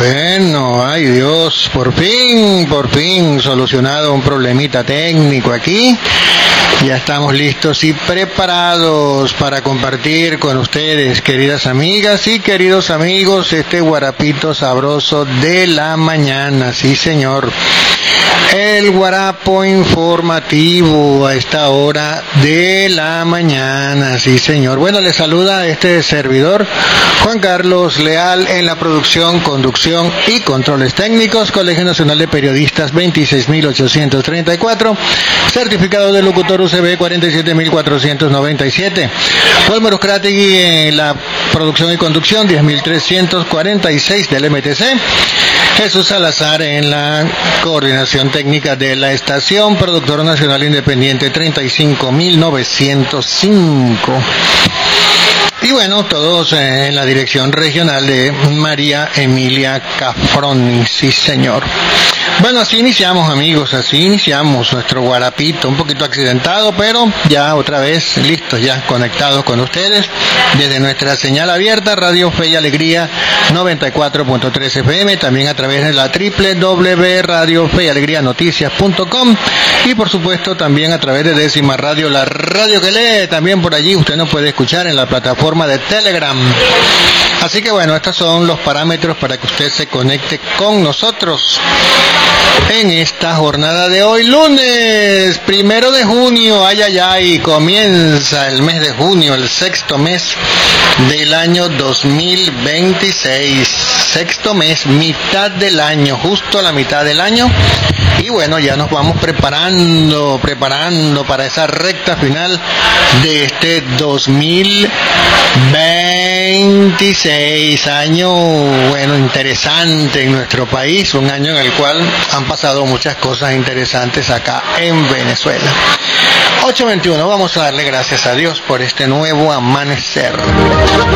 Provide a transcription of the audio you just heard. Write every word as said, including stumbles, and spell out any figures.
Bueno, ay Dios, por fin, por fin solucionado un problemita técnico aquí. Ya estamos listos y preparados para compartir con ustedes, queridas amigas y queridos amigos, este guarapito sabroso de la mañana. Sí, señor. El guarapo informativo a esta hora de la mañana. Sí, señor. Bueno, le saluda este servidor, Juan Carlos Leal, en la producción, conducción y controles técnicos, Colegio Nacional de Periodistas veintiséis mil ochocientos treinta y cuatro, certificado de locutor U C B cuarenta y siete mil cuatrocientos noventa y siete, Walmer Uzcategui en la producción y conducción diez mil trescientos cuarenta y seis del M T C, Jesús Salazar en la coordinación técnica de la estación, productor nacional independiente treinta y cinco mil novecientos cinco. Y bueno, todos en la dirección regional de María Emilia Cafroni, sí señor. Bueno, así iniciamos, amigos, así iniciamos nuestro guarapito, un poquito accidentado, pero ya otra vez listos, ya conectados con ustedes desde nuestra señal abierta, Radio Fe y Alegría noventa y cuatro punto tres F M, también a través de la doble u doble u doble u punto radio fe y alegría noticias punto com y por supuesto también a través de Décima Radio, la radio que lee, también por allí usted nos puede escuchar en la plataforma de Telegram. Así que bueno, estos son los parámetros para que usted se conecte con nosotros en esta jornada de hoy, lunes primero de junio. Ay, ay, ay, comienza el mes de junio, el sexto mes del año dos mil veintiséis, sexto mes, mitad del año, justo a la mitad del año. Y bueno, ya nos vamos preparando, preparando para esa recta final de este dos mil veintiséis, año, bueno, interesante en nuestro país, un año en el cual han pasado muchas cosas interesantes acá en Venezuela. ocho veintiuno, vamos a darle gracias a Dios por este nuevo amanecer.